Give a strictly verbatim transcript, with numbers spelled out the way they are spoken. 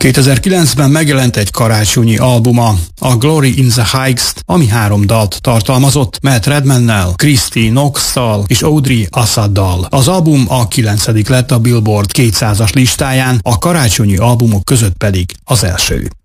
kétezer-kilencben megjelent egy karácsonyi albuma, a Glory in the Heights, ami három dalt tartalmazott, Matt Redmannel, Christy Knox-szal és Audrey Assaddal. Az album a kilencedik lett a Billboard kétszázas listáján, a karácsonyi albumok között pedig az első.